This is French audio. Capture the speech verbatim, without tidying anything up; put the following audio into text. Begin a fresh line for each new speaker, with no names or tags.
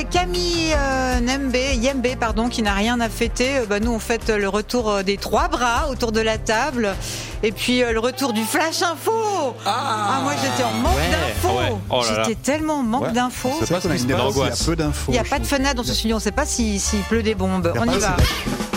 Camille euh, Nembe, Yembe, pardon, qui n'a rien à fêter. Euh, bah, nous, on fête le retour euh, des trois bras autour de la table. Et puis euh, le retour du Flash Info. Ah, ah moi, j'étais en manque
ouais,
d'infos.
Ouais. Oh là là.
J'étais tellement en manque
Ouais.
d'infos.
C'est pas qu'on a une
d'angoisse.
Il y a peu d'infos.
Il n'y a pas de fenêtre dans ce studio. On ne sait pas s'il, s'il pleut des bombes. On y va.